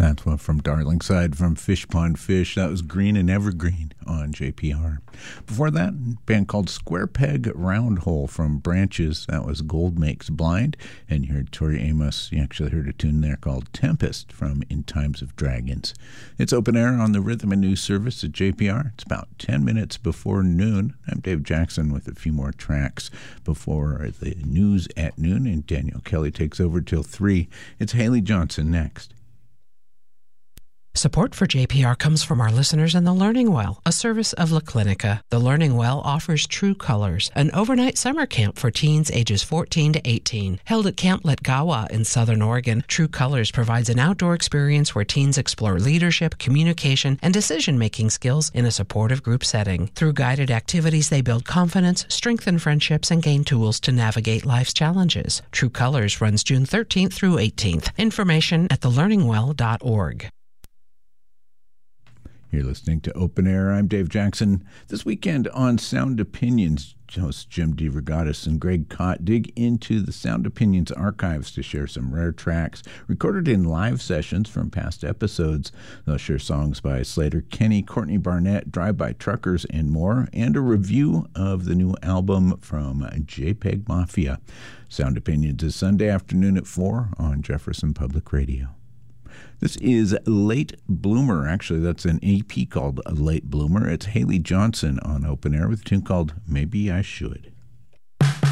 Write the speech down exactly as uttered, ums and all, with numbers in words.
That's one from Darlingside from Fish Pond Fish. That was Green and Evergreen on J P R. Before that, a band called Square Peg Round Hole from Branches. That was Gold Makes Blind. And you heard Tori Amos. You actually heard a tune there called Tempest from In Times of Dragons. It's open air on the Rhythm and News service at J P R. It's about ten minutes before noon. I'm Dave Jackson with a few more tracks before the news at noon. And Daniel Kelly takes over till three. It's Haley Johnson next. Support for J P R comes from our listeners in the Learning Well, a service of La Clinica. The Learning Well offers True Colors, an overnight summer camp for teens ages fourteen to eighteen. Held at Camp Letgawa in Southern Oregon, True Colors provides an outdoor experience where teens explore leadership, communication, and decision-making skills in a supportive group setting. Through guided activities, they build confidence, strengthen friendships, and gain tools to navigate life's challenges. True Colors runs June thirteenth through eighteenth. Information at the learning well dot org. You're listening to Open Air. I'm Dave Jackson. This weekend on Sound Opinions, hosts Jim DeRogatis and Greg Kot dig into the Sound Opinions archives to share some rare tracks recorded in live sessions from past episodes. They'll share songs by Slater Kenny, Courtney Barnett, Drive-By Truckers, and more, and a review of the new album from JPEG Mafia. Sound Opinions is Sunday afternoon at four on Jefferson Public Radio. This is Late Bloomer. Actually, that's an E P called Late Bloomer. It's Haley Johnson on Open Air with a tune called Maybe I Should.